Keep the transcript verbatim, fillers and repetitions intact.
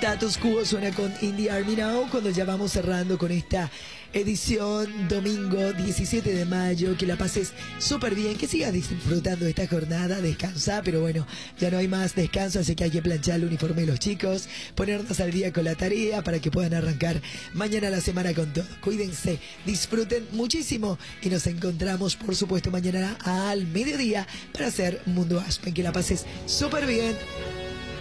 Status Quo suena con In the Army Now cuando ya vamos cerrando con esta edición domingo diecisiete de mayo. Que la pases súper bien, que sigas disfrutando de esta jornada, descansa, pero bueno, ya no hay más descanso, así que hay que planchar el uniforme de los chicos, ponernos al día con la tarea para que puedan arrancar mañana la semana con todo. Cuídense, disfruten muchísimo y nos encontramos por supuesto mañana al mediodía para hacer Mundo Aspen. Que la pases súper bien.